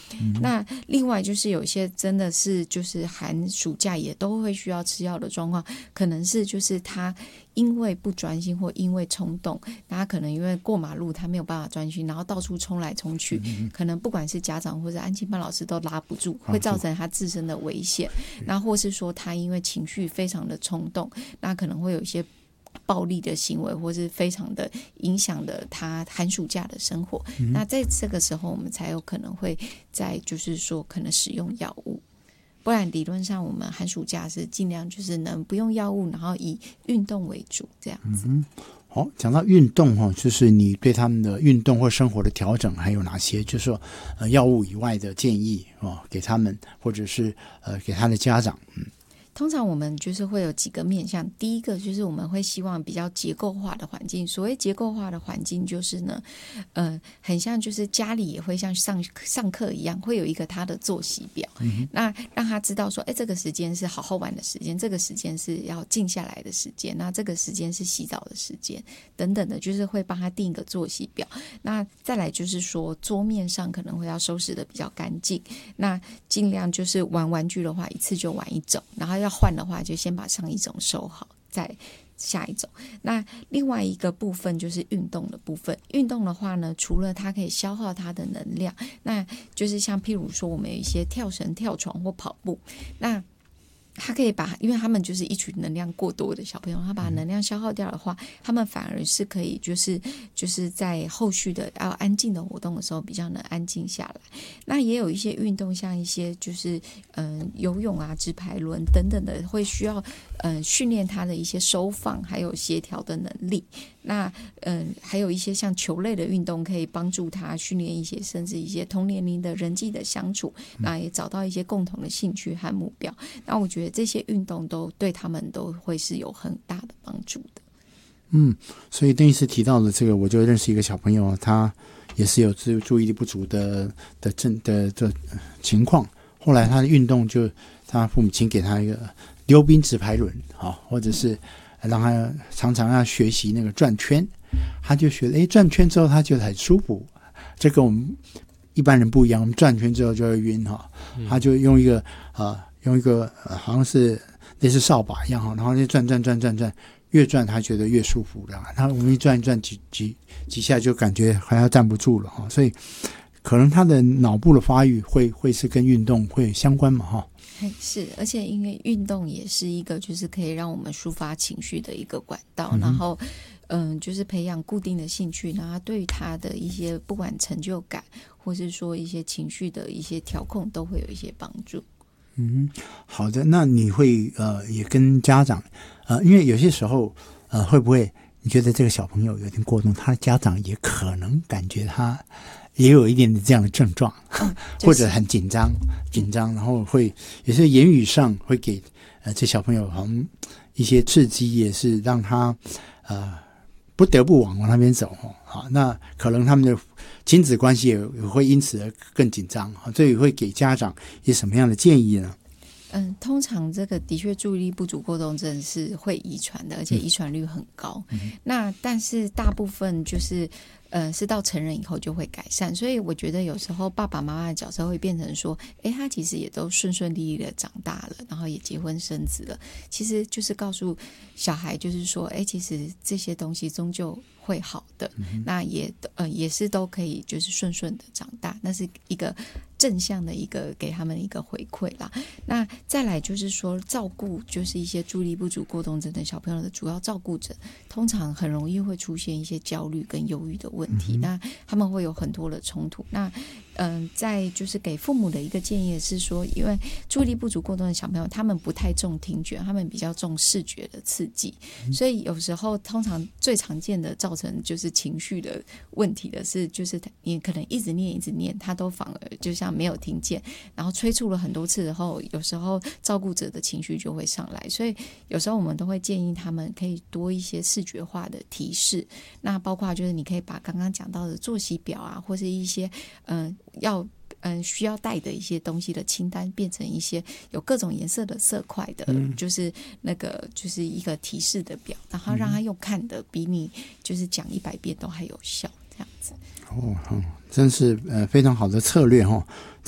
那另外就是有些真的是就是寒暑假也都会需要吃药的状况，可能是就是他因为不专心或因为冲动，那他可能因为过马路他没有办法专心，然后到处冲来冲去，可能不管是家长或者安亲班老师都拉不住，会造成他自身的危险。那或是说他因为情绪非常的冲动，那可能会有一些暴力的行为，或是非常的影响了他寒暑假的生活。那在这个时候我们才有可能会在就是说可能使用药物，不然理论上我们寒暑假是尽量就是能不用药物，然后以运动为主这样子。 好，讲到运动就是你对他们的运动或生活的调整还有哪些就是说药物以外的建议给他们，或者是给他的家长？ 通常我们就是会有几个面向，第一个就是我们会希望比较结构化的环境。所谓结构化的环境就是呢很像就是家里也会像上课一样，会有一个他的作息表，那让他知道说这个时间是好好玩的时间，这个时间是要静下来的时间，那这个时间是洗澡的时间等等的，就是会帮他定一个作息表。那再来就是说桌面上可能会要收拾的比较干净，那尽量就是玩玩具的话一次就玩一种，然后要换的话就先把上一种收好再下一种。那另外一个部分就是运动的部分，运动的话呢，除了它可以消耗它的能量，那就是像譬如说我们有一些跳绳、跳床或跑步，那他可以把，因为他们就是一群能量过多的小朋友，他把能量消耗掉的话，他们反而是可以就是在后续的要安静的活动的时候比较能安静下来。那也有一些运动，像一些就是游泳啊、直排轮等等的，会需要训练他的一些收放还有协调的能力。那还有一些像球类的运动可以帮助他训练一些甚至一些同年龄的人际的相处，那也找到一些共同的兴趣和目标。那我觉得这些运动都对他们都会是有很大的帮助的。 所以邓医师提到的这个，我就认识一个小朋友，他也是有注意力不足的情况，后来他的运动就他父母亲给他一个溜冰直排轮或者是让他常常要学习那个转圈，他就觉得转圈之后他觉得很舒服，这跟我们一般人不一样，我们转圈之后就会晕他就用一个好像是类似扫把一样然后就转，越转他觉得越舒服的，然后我们一转几下就感觉还要站不住了所以可能他的脑部的发育会是跟运动会相关嘛是，而且因为运动也是一个就是可以让我们抒发情绪的一个管道，然后就是培养固定的兴趣，然后对于他的一些不管成就感或是说一些情绪的一些调控都会有一些帮助。 好的，那你会也跟家长因为有些时候会不会你觉得这个小朋友有点过动，他的家长也可能感觉他也有一点这样的症状或者很紧张然后会有些言语上会给这小朋友好像一些刺激，也是让他不得不往那边走那可能他们的亲子关系也会因此而更紧张所以会给家长一些什么样的建议呢？ 通常这个的确注意力不足过动症是会遗传的，而且遗传率很高那但是大部分就是是到成人以后就会改善，所以我觉得有时候爸爸妈妈的角色会变成说他其实也都顺顺利利的长大了，然后也结婚生子了，其实就是告诉小孩就是说其实这些东西终究会好的那也是都可以就是顺顺的长大，那是一个正向的一个给他们一个回馈啦。那再来就是说照顾就是一些注意力不足过动症的小朋友的主要照顾者，通常很容易会出现一些焦虑跟忧郁的问题那他们会有很多的冲突。那在就是给父母的一个建议是说，因为注意力不足过动的小朋友他们不太重听觉，他们比较重视觉的刺激所以有时候通常最常见的造成就是情绪的问题的是，就是你可能一直念他都反而就像没有听见，然后催促了很多次之后，有时候照顾者的情绪就会上来，所以有时候我们都会建议他们可以多一些视觉化的提示，那包括就是你可以把刚刚讲到的作息表啊，或是一些需要带的一些东西的清单变成一些有各种颜色的色块的就是那个就是一个提示的表，然后让他用看的比你就是讲100遍都还有效这样子。 真是非常好的策略